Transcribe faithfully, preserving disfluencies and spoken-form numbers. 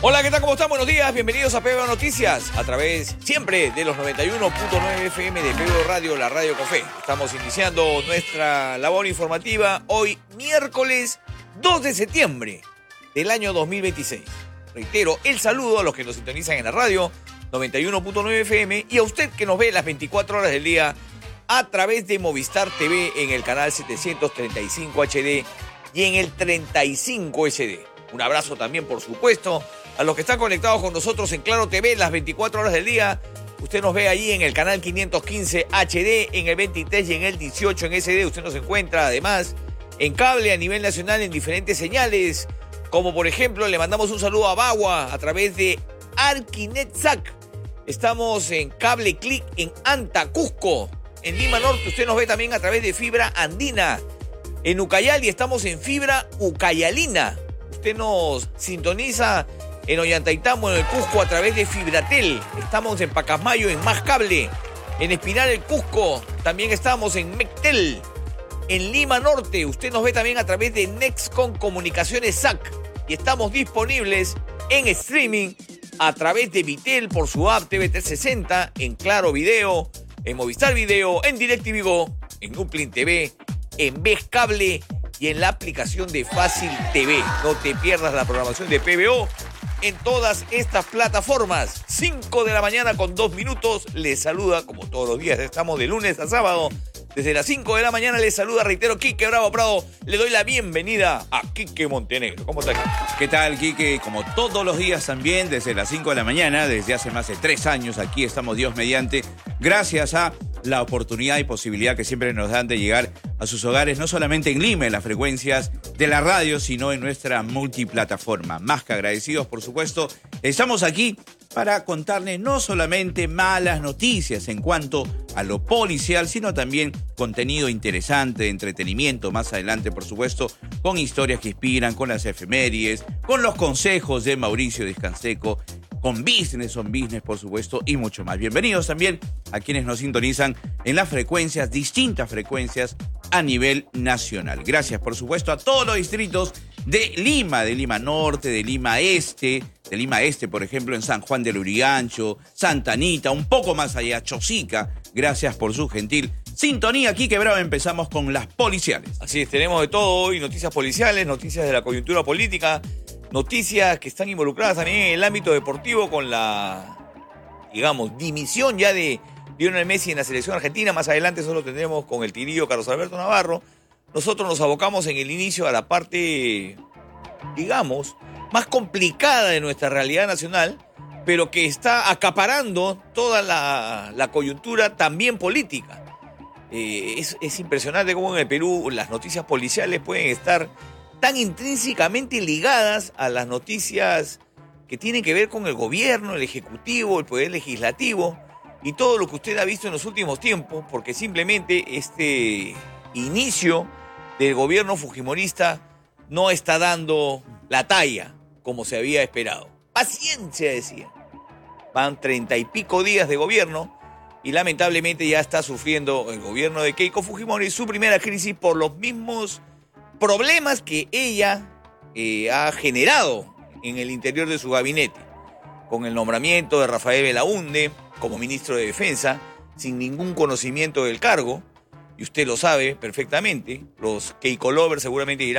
Hola, ¿qué tal? ¿Cómo están? Buenos días, bienvenidos a P B O Noticias, a través siempre de los noventa y uno punto nueve F M de P B O Radio, la radio con fe. Estamos iniciando nuestra labor informativa hoy, miércoles dos de septiembre del año dos mil veintiséis. Reitero, el saludo a los que nos sintonizan en la radio, noventa y uno punto nueve F M, y a usted que nos ve las veinticuatro horas del día a través de Movistar T V en el canal setecientos treinta y cinco H D y en el treinta y cinco S D. Un abrazo también, por supuesto, a los que están conectados con nosotros en Claro T V las veinticuatro horas del día. Usted nos ve allí en el canal quinientos quince H D, en el veintitrés y en el dieciocho en S D. Usted nos encuentra además en cable a nivel nacional en diferentes señales, como por ejemplo le mandamos un saludo a Bagua a través de Arquinetzac. Estamos en Cable Click en Anta, Cusco. En Lima Norte usted nos ve también a través de Fibra Andina. En Ucayali estamos en Fibra Ucayalina. Usted nos sintoniza en Ollantaytambo, en el Cusco, a través de Fibratel. Estamos en Pacasmayo, en Más Cable. En Espinal, el Cusco, también estamos en Mectel. En Lima Norte, usted nos ve también a través de Nexcom Comunicaciones S A C. Y estamos disponibles en streaming a través de Vitel por su app T V trescientos sesenta, en Claro Video, en Movistar Video, en DirecTV Go, en Uplin T V, en Ves Cable y en la aplicación de Fácil T V. No te pierdas la programación de P B O en todas estas plataformas. cinco de la mañana con dos minutos. Les saluda, como todos los días, estamos de lunes a sábado. Desde las cinco de la mañana les saluda, reitero, Quique Bravo Prado. Le doy la bienvenida a Quique Montenegro. ¿Cómo está, Quique? ¿Qué tal, Quique? Como todos los días también, desde las cinco de la mañana, desde hace más de tres años, aquí estamos, Dios mediante, gracias a la oportunidad y posibilidad que siempre nos dan de llegar a sus hogares, no solamente en Lima, en las frecuencias de la radio, sino en nuestra multiplataforma. Más que agradecidos, por supuesto, estamos aquí para contarles no solamente malas noticias en cuanto a lo policial, sino también contenido interesante, de entretenimiento, más adelante, por supuesto, con historias que inspiran, con las efemérides, con los consejos de Mauricio Descanseco, con Business on Business, por supuesto, y mucho más. Bienvenidos también a quienes nos sintonizan en las frecuencias, distintas frecuencias a nivel nacional. Gracias, por supuesto, a todos los distritos de Lima, de Lima Norte, de Lima Este, de Lima Este, por ejemplo, en San Juan del Lurigancho, Santa Anita, un poco más allá, Chosica. Gracias por su gentil sintonía. Aquí, que bravo, empezamos con las policiales. Así es, tenemos de todo hoy, noticias policiales, noticias de la coyuntura política, noticias que están involucradas también en el ámbito deportivo con la, digamos, dimisión ya de Lionel Messi en la selección argentina. Más adelante eso lo tendremos con el tirillo Carlos Alberto Navarro. Nosotros nos abocamos en el inicio a la parte, digamos, más complicada de nuestra realidad nacional, pero que está acaparando toda la, la coyuntura también política. Eh, es, es impresionante cómo en el Perú las noticias policiales pueden estar tan intrínsecamente ligadas a las noticias que tienen que ver con el gobierno, el ejecutivo, el poder legislativo y todo lo que usted ha visto en los últimos tiempos, porque simplemente este inicio del gobierno fujimorista no está dando la talla como se había esperado. Paciencia, decía. Van treinta y pico días de gobierno y lamentablemente ya está sufriendo el gobierno de Keiko Fujimori su primera crisis por los mismos problemas que ella eh, ha generado en el interior de su gabinete, con el nombramiento de Rafael Belaúnde como ministro de Defensa, sin ningún conocimiento del cargo, y usted lo sabe perfectamente, los Keiko lovers seguramente dirán